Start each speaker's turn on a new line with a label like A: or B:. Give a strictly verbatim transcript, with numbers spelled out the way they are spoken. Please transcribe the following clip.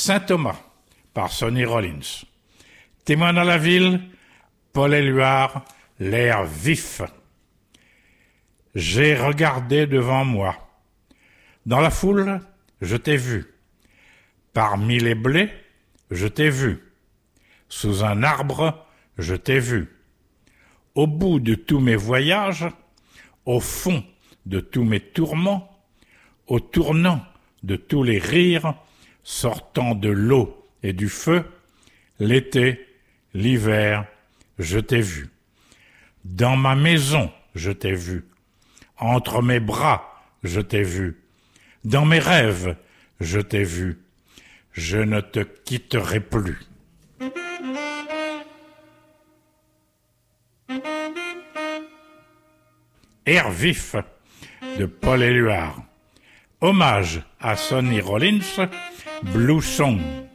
A: Saint-Thomas, par Sonny Rollins. Témoin dans la ville, Paul Éluard, l'air vif. J'ai regardé devant moi. Dans la foule, je t'ai vu. Parmi les blés, je t'ai vu. Sous un arbre, je t'ai vu. Au bout de tous mes voyages, au fond de tous mes tourments, au tournant de tous les rires, sortant de l'eau et du feu, l'été, l'hiver, je t'ai vu. Dans ma maison, je t'ai vu. Entre mes bras, je t'ai vu. Dans mes rêves, je t'ai vu. Je ne te quitterai plus. Air vif de Paul Éluard. Hommage à Sonny Rollins, Blue Song.